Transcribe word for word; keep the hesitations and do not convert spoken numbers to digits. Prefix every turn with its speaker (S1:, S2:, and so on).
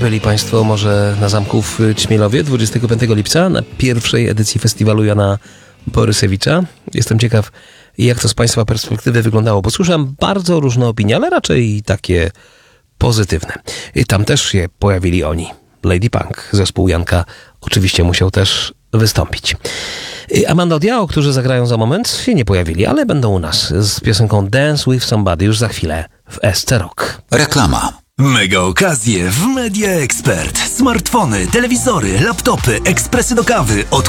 S1: byli Państwo może na zamku w Ćmielowie dwudziestego piątego lipca na pierwszej edycji festiwalu Jana Borysewicza? Jestem ciekaw, jak to z Państwa perspektywy wyglądało, bo słyszałem bardzo różne opinie, ale raczej takie pozytywne. I tam też się pojawili oni. Lady Punk, zespół Janka, oczywiście musiał też wystąpić. Amanda Diao, którzy zagrają za moment, się nie pojawili, ale będą u nas z piosenką Dance with Somebody już za chwilę w S C Rock.
S2: Reklama.
S3: Mega okazje w Media Expert. Smartfony, telewizory, laptopy, ekspresy do kawy od